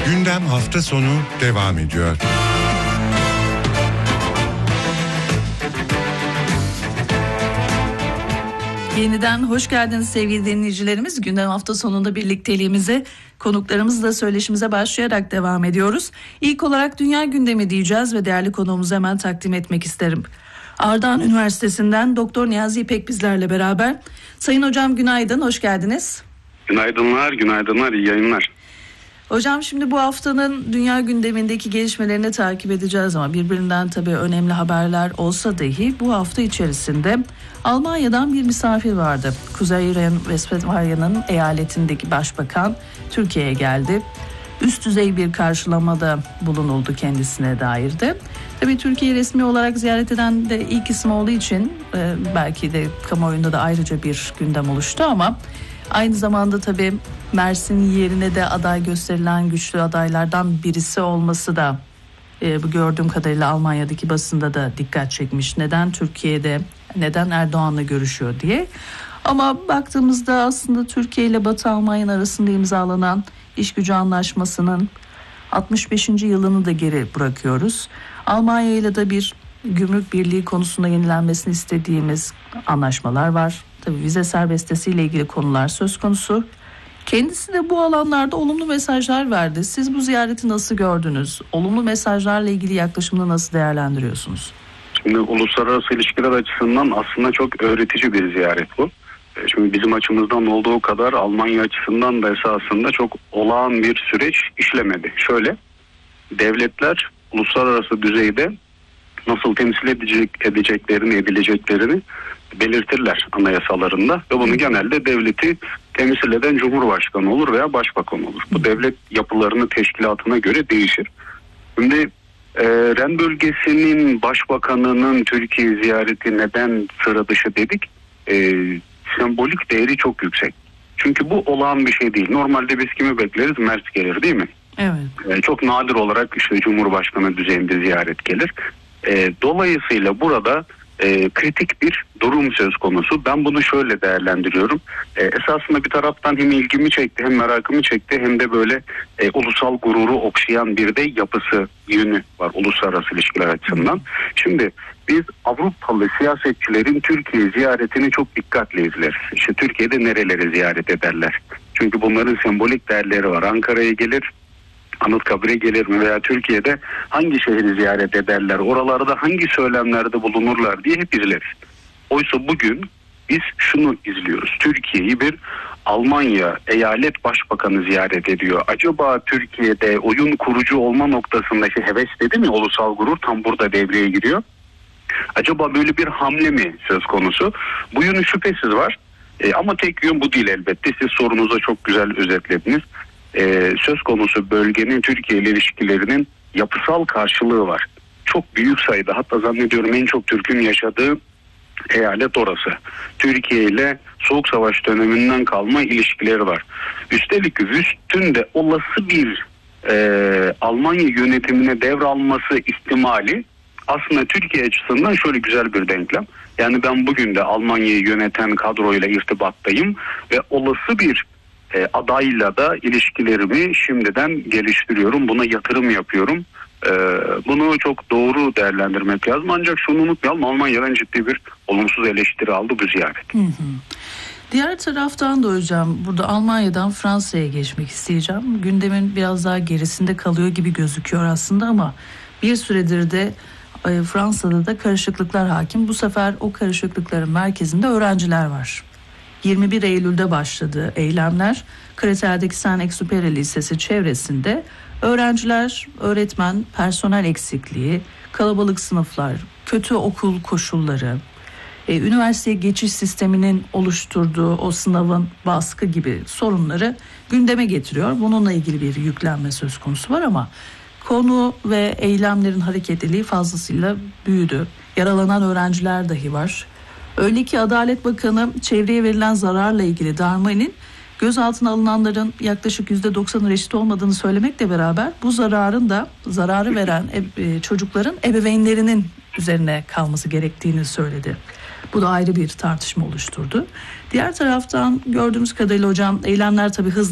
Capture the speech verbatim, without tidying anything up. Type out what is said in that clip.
Gündem hafta sonu devam ediyor. Yeniden hoş geldiniz sevgili dinleyicilerimiz. Gündem hafta sonunda birlikteliğimize, konuklarımızla söyleşimize başlayarak devam ediyoruz. İlk olarak dünya gündemi diyeceğiz ve değerli konuğumuzu hemen takdim etmek isterim. Ardahan Üniversitesi'nden Doktor Niyazi İpek bizlerle beraber. Sayın hocam günaydın, hoş geldiniz. Günaydınlar, günaydınlar, iyi yayınlar. Hocam şimdi bu haftanın dünya gündemindeki gelişmelerini takip edeceğiz ama birbirinden tabii önemli haberler olsa dahi bu hafta içerisinde Almanya'dan bir misafir vardı. Kuzey Ren-Westfalya'nın eyaletindeki başbakan Türkiye'ye geldi. Üst düzey bir karşılamada bulunuldu kendisine dair de. Tabii Türkiye'yi resmi olarak ziyaret eden de ilk isim olduğu için e, belki de kamuoyunda da ayrıca bir gündem oluştu ama aynı zamanda tabii Mersin yerine de aday gösterilen güçlü adaylardan birisi olması da e, bu gördüğüm kadarıyla Almanya'daki basında da dikkat çekmiş. Neden Türkiye'de, neden Erdoğan'la görüşüyor diye. Ama baktığımızda aslında Türkiye ile Batı Almanya arasında imzalanan İşgücü Anlaşması'nın altmış beşinci yılını da geri bırakıyoruz. Almanya ile de bir gümrük birliği konusunda yenilenmesini istediğimiz anlaşmalar var. Tabii vize serbestisiyle ilgili konular söz konusu. Kendisi de bu alanlarda olumlu mesajlar verdi. Siz bu ziyareti nasıl gördünüz? Olumlu mesajlarla ilgili yaklaşımını nasıl değerlendiriyorsunuz? Şimdi uluslararası ilişkiler açısından aslında çok öğretici bir ziyaret bu. Şimdi bizim açımızdan olduğu kadar Almanya açısından da esasında çok olağan bir süreç işlemedi. Şöyle, devletler uluslararası düzeyde nasıl temsil edecek, edeceklerini, edileceklerini belirtirler anayasalarında ve bunu genelde devleti temsil eden Cumhurbaşkanı olur veya Başbakan olur. Bu devlet yapılarını, teşkilatına göre değişir. Şimdi e, Ren bölgesinin başbakanının Türkiye ziyareti neden sıra dışı dedik? E, sembolik değeri çok yüksek. Çünkü bu olağan bir şey değil. Normalde biz kimi bekleriz? Merz gelir değil mi? Evet. E, çok nadir olarak işte Cumhurbaşkanı düzeyinde ziyaret gelir. E, dolayısıyla burada e, kritik bir durum söz konusu. Ben bunu şöyle değerlendiriyorum. E, esasında bir taraftan hem ilgimi çekti, hem merakımı çekti, hem de böyle e, ulusal gururu okşayan bir de yapısı, yönü var uluslararası ilişkiler açısından. Şimdi biz Avrupalı siyasetçilerin Türkiye ziyaretini çok dikkatle izleriz. İşte Türkiye'de nereleri ziyaret ederler? Çünkü bunların sembolik değerleri var. Ankara'ya gelir, Anıtkabir'e gelir mi veya Türkiye'de hangi şehri ziyaret ederler, oralarda hangi söylemlerde bulunurlar diye hep izleriz. Oysa bugün biz şunu izliyoruz. Türkiye'yi bir Almanya eyalet başbakanı ziyaret ediyor. Acaba Türkiye'de oyun kurucu olma noktasındaki heves dedi mi, ulusal gurur tam burada devreye giriyor. Acaba böyle bir hamle mi söz konusu? Bu yönü şüphesiz var. E, ama tek yön bu değil elbette. Siz sorunuza çok güzel özetlediniz. Ee, söz konusu bölgenin Türkiye ile ilişkilerinin yapısal karşılığı var. Çok büyük sayıda, hatta zannediyorum en çok Türk'ün yaşadığı eyalet orası. Türkiye ile Soğuk Savaş döneminden kalma ilişkileri var. Üstelik Wüst'ün de olası bir e, Almanya yönetimine devralması ihtimali aslında Türkiye açısından şöyle güzel bir denklem. Yani ben bugün de Almanya'yı yöneten kadroyla irtibattayım ve olası bir E, adayla da ilişkilerimi şimdiden geliştiriyorum. Buna yatırım yapıyorum. E, bunu çok doğru değerlendirmek lazım. Ancak şunu unutmayalım, Almanya'dan ciddi bir olumsuz eleştiri aldı bu ziyaret. Hı hı. Diğer taraftan da hocam burada Almanya'dan Fransa'ya geçmek isteyeceğim. Gündemin biraz daha gerisinde kalıyor gibi gözüküyor aslında ama bir süredir de e, Fransa'da da karışıklıklar hakim. Bu sefer o karışıklıkların merkezinde öğrenciler var. yirmi bir Eylül'de başladı eylemler. Kreter'deki Saint-Exupéry Lisesi çevresinde öğrenciler, öğretmen, personel eksikliği, kalabalık sınıflar, kötü okul koşulları, e, üniversiteye geçiş sisteminin oluşturduğu o sınavın baskı gibi sorunları gündeme getiriyor. Bununla ilgili bir yüklenme söz konusu var ama konu ve eylemlerin hareketliliği fazlasıyla büyüdü. Yaralanan öğrenciler dahi var. Öyle ki Adalet Bakanı çevreye verilen zararla ilgili Darmanin'in gözaltına alınanların yaklaşık yüzde doksanı reşit olmadığını söylemekle beraber bu zararın da zararı veren e, çocukların ebeveynlerinin üzerine kalması gerektiğini söyledi. Bu da ayrı bir tartışma oluşturdu. Diğer taraftan gördüğümüz kadarıyla hocam eylemler tabii hızlı